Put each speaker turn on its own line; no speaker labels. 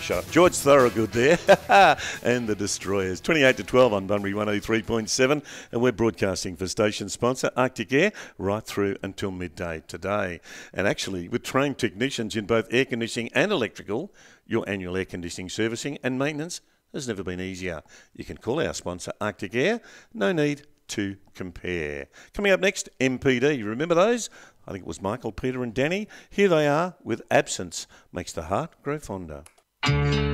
Shut up. George Thorogood there and the Destroyers. 28 to 12 on Bunbury 103.7, and we're broadcasting for station sponsor Arctic Air right through until midday today. And actually, with trained technicians in both air conditioning and electrical, your annual air conditioning servicing and maintenance has never been easier. You can call our sponsor Arctic Air. No need to compare. Coming up next, MPD. You remember those? I think it was Michael, Peter and Danny. Here they are with Absence Makes the Heart Grow Fonder.